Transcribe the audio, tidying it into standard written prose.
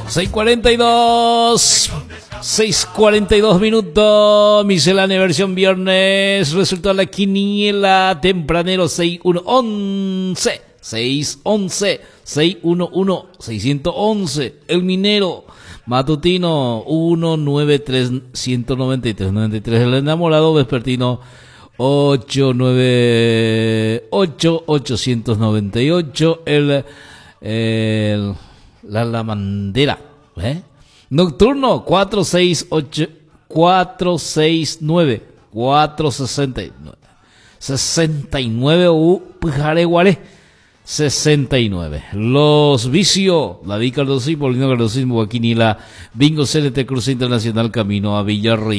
6:42. 6:42 minutos. Miscelánea versión viernes. Resultado de la quiniela. Tempranero 6-1-11. 6-11. 6-1-1. 611. El Minero. Matutino 193-193. 93. El Enamorado. Vespertino 898-898. La Lamandera. Nocturno 469 69 Pujareguare 69. Los Vicio, David Cardoso y Paulino Cardoso, Quinila, Bingo CNT Cruz Internacional, camino a Villarreal.